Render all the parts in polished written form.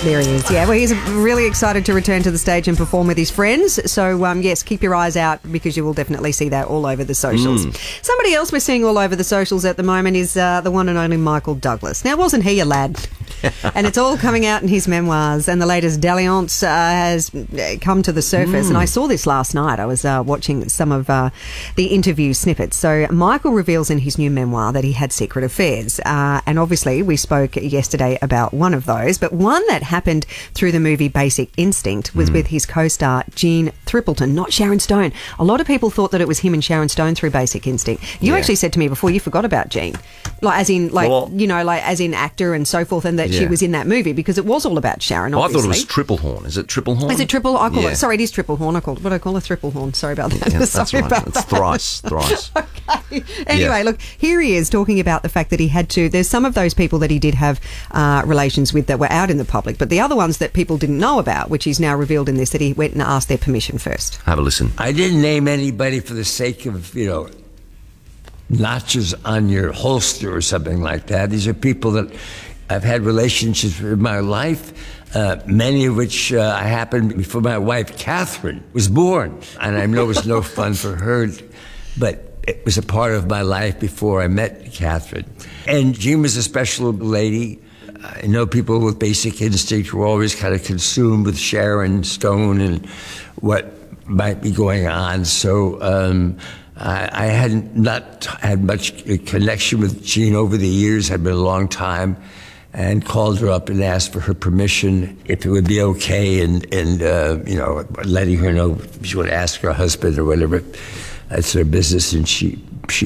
There he is. Yeah, well, he's really excited to return to the stage and perform with his friends. So, yes, keep your eyes out because you will definitely see that all over the socials. Somebody else we're seeing all over the socials at the moment is the one and only Michael Douglas. Now, wasn't he a lad? And it's all coming out in his memoirs, and the latest dalliance has come to the surface. And I saw this last night. I was watching some of the interview snippets. So Michael reveals in his new memoir that he had secret affairs. And obviously we spoke yesterday about one of those, but one that happened through the movie Basic Instinct was with his co-star Jean Thrippleton, not Sharon Stone. A lot of people thought that it was him and Sharon Stone through Basic Instinct. You actually said to me before you forgot about Jean, as in actor and so forth, and that she was in that movie because it was all about Sharon, obviously. I thought it was Triplehorn. Is it Triplehorn? Is it triple? I call it. Sorry, it is Triplehorn. I call it. What I call a Triplehorn. Sorry about that. Yeah, Sorry that's right. about It's that. thrice. Okay. Anyway, look, here he is talking about the fact that he had to. There's some of those people that he did have relations with that were out in the public, but the other ones that people didn't know about, which he's now revealed in this, that he went and asked their permission first. Have a listen. I didn't name anybody for the sake of, notches on your holster or something like that. These are people that I've had relationships with in my life, many of which happened before my wife, Catherine, was born. And I know it was no fun for her, but it was a part of my life before I met Catherine. And Jean was a special lady. I know people with Basic Instinct were always kind of consumed with Sharon Stone and what might be going on. So I had not had much connection with Jean over the years. Had been a long time, and called her up and asked for her permission if it would be okay, and letting her know if she would ask her husband or whatever. That's their business, and she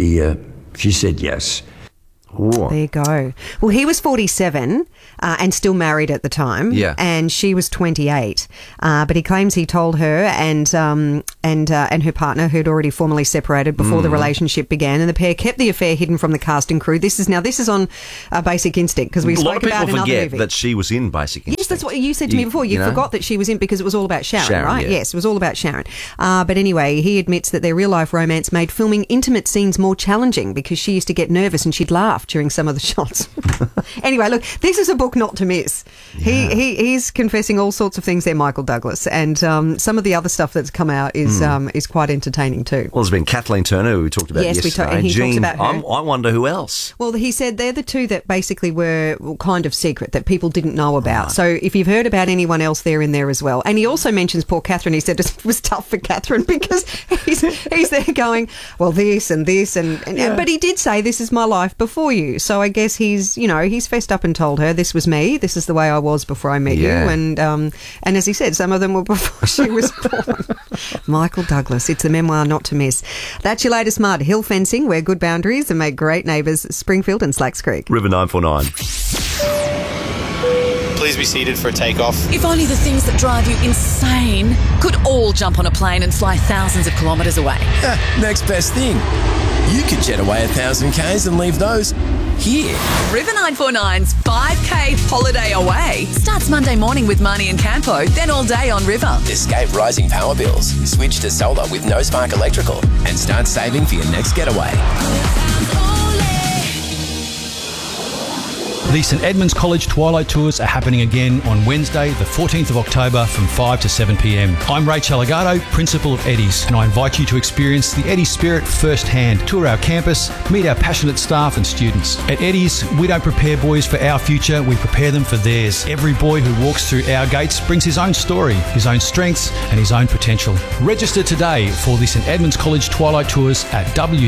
said yes. Ooh. There you go. Well, he was 47 and still married at the time. Yeah. And she was 28. But he claims he told her and her partner, who'd already formally separated before the relationship began, and the pair kept the affair hidden from the cast and crew. This is on Basic Instinct, because we spoke about another movie. A lot of people forget that she was in Basic Instinct. Yes, that's what you said to me before. You forgot that she was in because it was all about Sharon, right? Yeah. Yes, it was all about Sharon. But anyway, he admits that their real-life romance made filming intimate scenes more challenging because she used to get nervous and she'd laugh during some of the shots. Anyway, look, this is a book not to miss. Yeah. He's confessing all sorts of things there, Michael Douglas, and some of the other stuff that's come out is quite entertaining too. Well, there's been Kathleen Turner, who we talked about yesterday. And he Jean, talks about her. I wonder who else. Well, he said they're the two that basically were kind of secret, that people didn't know about. Right. So if you've heard about anyone else, they're in there as well. And he also mentions poor Catherine. He said it was tough for Catherine because he's there going, well, this and this, but he did say, this is my life before you. So I guess he's fessed up and told her, this was me, this is the way I was before I met you. And as he said, some of them were before she was born. Michael Douglas, it's a memoir not to miss. That's your latest mud. Hill fencing, wear good boundaries and make great neighbours. Springfield and Slacks Creek. River 949. Please be seated for takeoff. If only the things that drive you insane could all jump on a plane and fly thousands of kilometres away. Next best thing. You could jet away 1,000 Ks and leave those here. River 949's 5K holiday away starts Monday morning with Marnie and Campo, then all day on River. Escape rising power bills. Switch to solar with No Spark Electrical and start saving for your next getaway. The St Edmunds College Twilight Tours are happening again on Wednesday, the 14th of October from 5 to 7 p.m. I'm Rachel Legato, Principal of Eddie's, and I invite you to experience the Eddie's spirit firsthand. Tour our campus, meet our passionate staff and students. At Eddie's, we don't prepare boys for our future, we prepare them for theirs. Every boy who walks through our gates brings his own story, his own strengths and his own potential. Register today for the St Edmunds College Twilight Tours at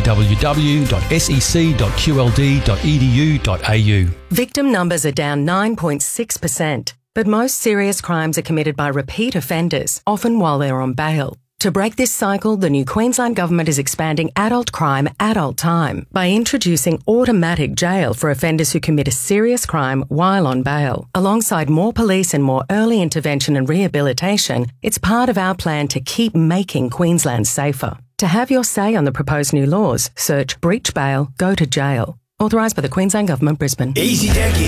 www.sec.qld.edu.au. Victim numbers are down 9.6%, but most serious crimes are committed by repeat offenders, often while they're on bail. To break this cycle, the new Queensland Government is expanding adult crime, adult time by introducing automatic jail for offenders who commit a serious crime while on bail. Alongside more police and more early intervention and rehabilitation, it's part of our plan to keep making Queensland safer. To have your say on the proposed new laws, search Breach Bail, Go to Jail. Authorised by the Queensland Government, Brisbane. Easy decking,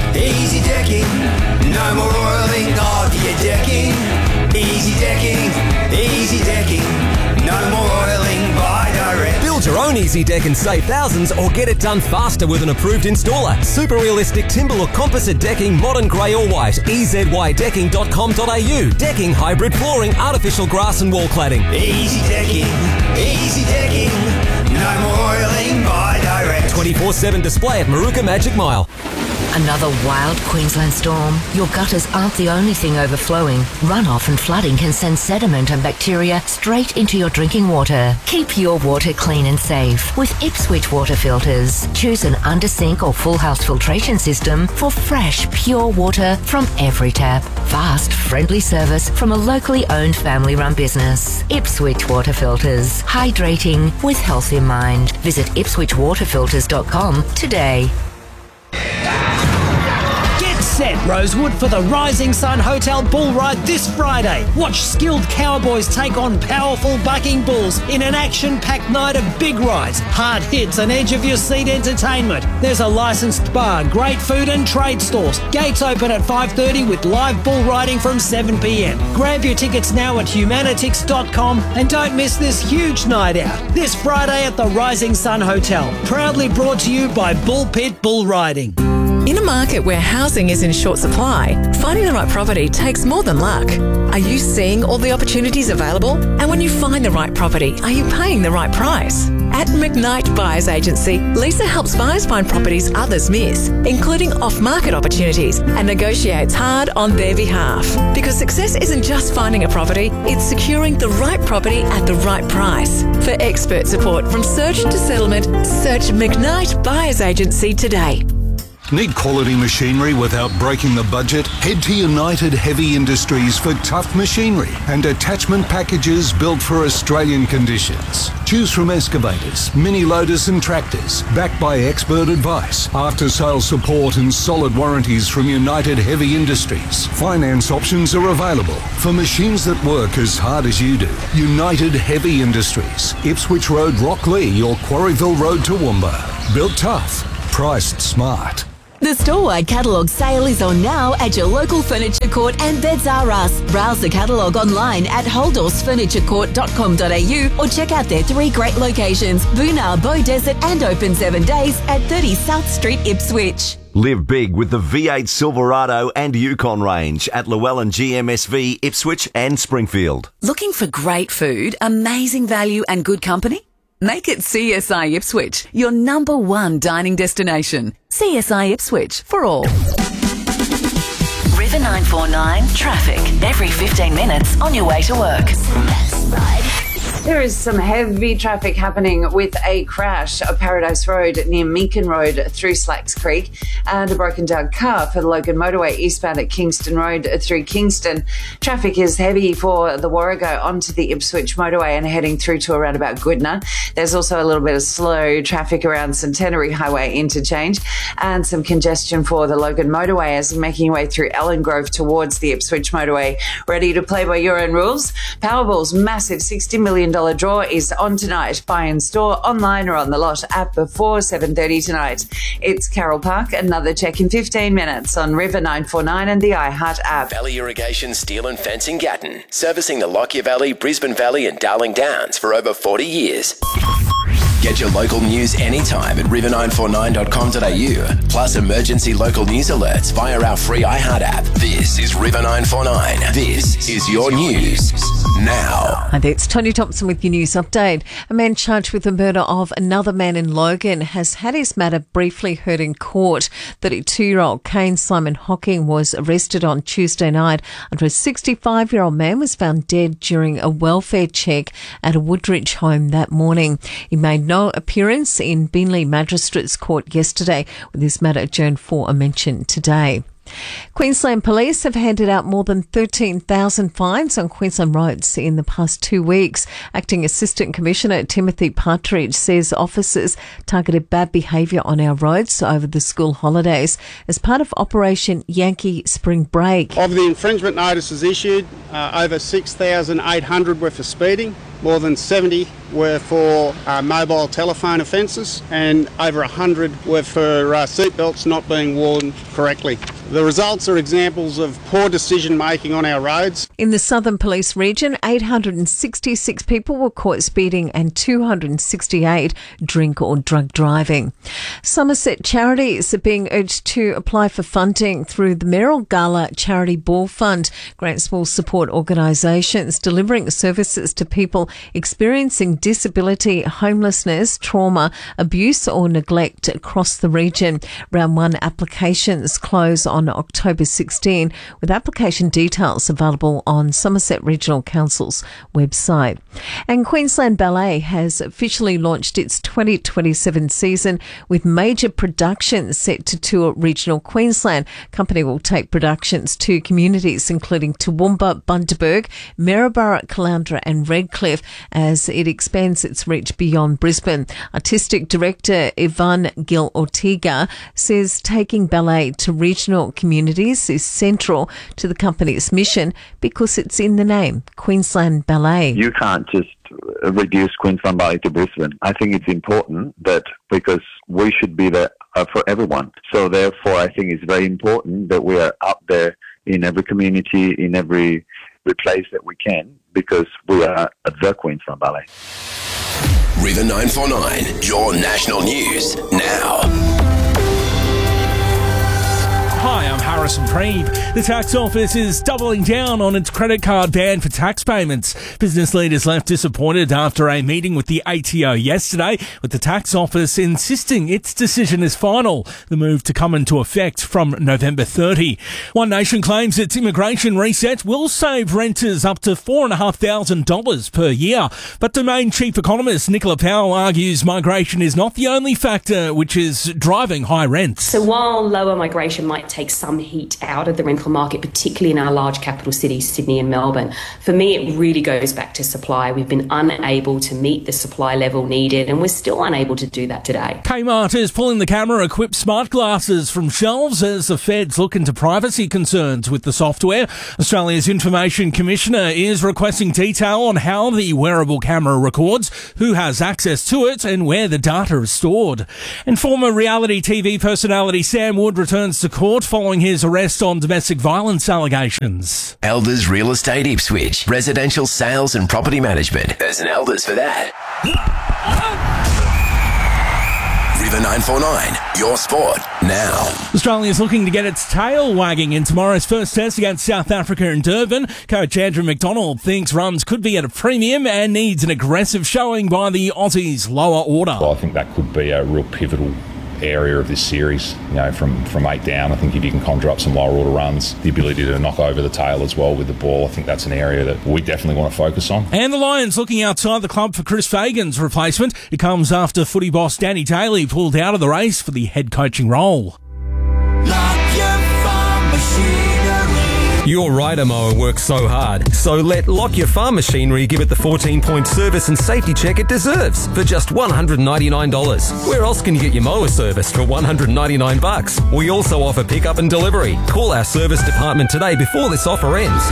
no more oiling of your decking. Easy decking, no more oiling by direct. Build your own Easy Deck and save thousands, or get it done faster with an approved installer. Super realistic timber or composite decking, modern grey or white. EZYdecking.com.au. Decking, hybrid flooring, artificial grass and wall cladding. Easy Decking, Easy Decking. No more oiling by direct. 24/7 display at Maruka Magic Mile. Another wild Queensland storm. Your gutters aren't the only thing overflowing. Runoff and flooding can send sediment and bacteria straight into your drinking water. Keep your water clean and safe with Ipswich water filters. Choose an under sink or full house filtration system for fresh, pure water from every tap. Fast, friendly service from a locally owned family-run business. Ipswich Water Filters. Hydrating with health in mind. Visit ipswichwaterfilters.com today. Set Rosewood for the Rising Sun Hotel Bull Ride this Friday. Watch skilled cowboys take on powerful bucking bulls in an action-packed night of big rides, hard hits and edge-of-your-seat entertainment. There's a licensed bar, great food and trade stores. Gates open at 5:30 with live bull riding from 7 p.m. Grab your tickets now at humanitix.com and don't miss this huge night out. This Friday at the Rising Sun Hotel. Proudly brought to you by Bull Pit Bull Riding. In a market where housing is in short supply, finding the right property takes more than luck. Are you seeing all the opportunities available? And when you find the right property, are you paying the right price? At McKnight Buyers Agency, Lisa helps buyers find properties others miss, including off-market opportunities, and negotiates hard on their behalf. Because success isn't just finding a property, it's securing the right property at the right price. For expert support from search to settlement, search McKnight Buyers Agency today. Need quality machinery without breaking the budget? Head to United Heavy Industries for tough machinery and attachment packages built for Australian conditions. Choose from excavators, mini loaders and tractors, backed by expert advice, after-sales support and solid warranties from United Heavy Industries. Finance options are available for machines that work as hard as you do. United Heavy Industries, Ipswich Road, Rocklea, or Quarryville Road, Toowoomba. Built tough, priced smart. The store-wide catalogue sale is on now at your local Furniture Court and Beds R Us. Browse the catalogue online at holdorfsfurniturecourt.com.au or check out their 3 great locations, Boonah, Bow Desert and open 7 days at 30 South Street, Ipswich. Live big with the V8 Silverado and Yukon range at Llewellyn GMSV, Ipswich and Springfield. Looking for great food, amazing value and good company? Make it CSI Ipswich, your number 1 dining destination. CSI Ipswich for all. River 949 traffic every 15 minutes on your way to work. There is some heavy traffic happening with a crash at Paradise Road near Meakin Road through Slacks Creek, and a broken down car for the Logan Motorway eastbound at Kingston Road through Kingston. Traffic is heavy for the Warrego onto the Ipswich Motorway and heading through to around about Goodna. There's also a little bit of slow traffic around Centenary Highway interchange and some congestion for the Logan Motorway as you're making your way through Ellen Grove towards the Ipswich Motorway. Ready to play by your own rules? Powerball's massive $60 million draw is on tonight. Buy in store, online or on the lot app before 7:30 tonight. It's Carroll Park. Another check in 15 minutes on River 949 and the iHeart app. Valley Irrigation Steel and Fencing Gatton, servicing the Lockyer Valley, Brisbane Valley and Darling Downs for over 40 years. Get your local news anytime at river949.com.au. Plus emergency local news alerts via our free iHeart app. This is River 949. This is your news now. Hi there, it's Tony Thompson with your news update. A man charged with the murder of another man in Logan has had his matter briefly heard in court. 32-year-old Kane Simon Hocking was arrested on Tuesday night after a 65-year-old man was found dead during a welfare check at a Woodridge home that morning. He made no appearance in Beenleigh Magistrates Court yesterday, with his matter adjourned for a mention today. Queensland Police have handed out more than 13,000 fines on Queensland roads in the past 2 weeks. Acting Assistant Commissioner Timothy Partridge says officers targeted bad behaviour on our roads over the school holidays as part of Operation Yankee Spring Break. Of the infringement notices issued, over 6,800 were for speeding. More than 70 were for mobile telephone offences, and over 100 were for seatbelts not being worn correctly. The results are examples of poor decision making on our roads. In the Southern Police region, 866 people were caught speeding and 268 drink or drug driving. Somerset charities are being urged to apply for funding through the Merrill Gala Charity Ball Fund. Grants will support organisations delivering services to people experiencing disability, homelessness, trauma, abuse or neglect across the region. Round 1 applications close on October 16, with application details available on Somerset Regional Council's website. And Queensland Ballet has officially launched its 2027 season with major productions set to tour regional Queensland. Company will take productions to communities including Toowoomba, Bundaberg, Maryborough, Caloundra and Redcliffe as it expands its reach beyond Brisbane. Artistic director Ivan Gil Ortega says taking ballet to regional communities is central to the company's mission because it's in the name, Queensland Ballet. You can't just reduce Queensland Ballet to Brisbane. I think it's important that because we should be there for everyone. So therefore, I think it's very important that we are up there in every community, in every place that we can, because we are the Queensland Ballet. River 949, your national news now. Hi, I'm Harrison Preeb. The tax office is doubling down on its credit card ban for tax payments. Business leaders left disappointed after a meeting with the ATO yesterday, with the tax office insisting its decision is final. The move to come into effect from November 30. One Nation claims its immigration reset will save renters up to $4,500 per year. But Domain Chief Economist Nicola Powell argues migration is not the only factor which is driving high rents. So while lower migration might take some heat out of the rental market, particularly in our large capital cities, Sydney and Melbourne, for me it really goes back to supply. We've been unable to meet the supply level needed, and we're still unable to do that today. Kmart is pulling the camera-equipped smart glasses from shelves as the feds look into privacy concerns with the software. Australia's Information Commissioner is requesting detail on how the wearable camera records, who has access to it, and where the data is stored. And former reality TV personality Sam Wood returns to court following his arrest on domestic violence allegations. Elders Real Estate Ipswich, residential sales and property management. There's an Elders for that. River 949, your sport now. Australia is looking to get its tail wagging in tomorrow's first test against South Africa in Durban. Coach Andrew McDonald thinks runs could be at a premium and needs an aggressive showing by the Aussies' lower order. Well, I think that could be a real pivotal area of this series, from 8 down. I think if you can conjure up some lower order runs, the ability to knock over the tail as well with the ball, I think that's an area that we definitely want to focus on. And the Lions looking outside the club for Chris Fagan's replacement. It comes after footy boss Danny Daly pulled out of the race for the head coaching role. Your rider mower works so hard, so let Lock Your Farm Machinery give it the 14-point service and safety check it deserves for just $199. Where else can you get your mower serviced for $199? We also offer pickup and delivery. Call our service department today before this offer ends.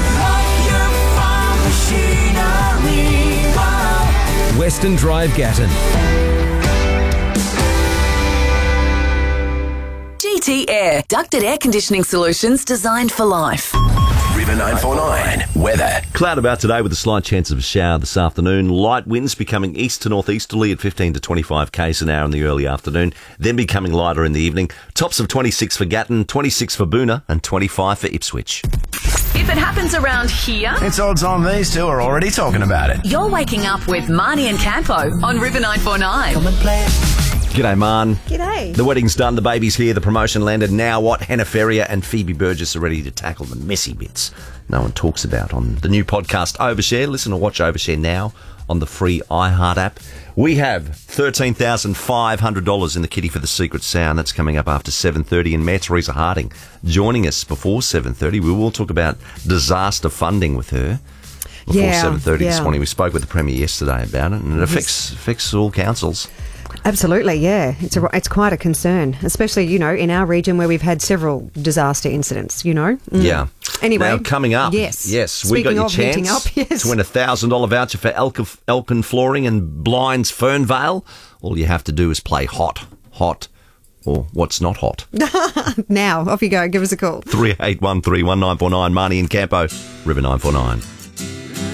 Western Drive, Gatton. GT Air, ducted air conditioning solutions designed for life. River 949, weather. Cloud about today with a slight chance of a shower this afternoon. Light winds becoming east to northeasterly at 15 to 25 k's an hour in the early afternoon, then becoming lighter in the evening. Tops of 26 for Gatton, 26 for Boonah and 25 for Ipswich. If it happens around here, It's odds on these two are already talking about it. you're waking up with Marnie and Campo on River 949. Come and play it. G'day, Man. G'day. The wedding's done, the baby's here, the promotion landed. Now what? Hannah Ferrier and Phoebe Burgess are ready to tackle the messy bits no one talks about on the new podcast Overshare. Listen or watch Overshare now on the free iHeart app. We have $13,500 in the kitty for the secret sound. That's coming up after 7:30. And Mayor Teresa Harding joining us before 7:30. We will talk about disaster funding with her before 7:30 this morning. We spoke with the Premier yesterday about it, and it affects all councils. Absolutely, yeah. It's quite a concern, especially, in our region where we've had several disaster incidents, Yeah. Anyway. Now, coming up. Yes. We got Speaking your of heating chance up, yes. to win a $1,000 voucher for Elkin Flooring and Blinds Fernvale. All you have to do is play Hot, or what's not hot. Now, off you go. Give us a call. 38131949, Marnie and Campo, River 949.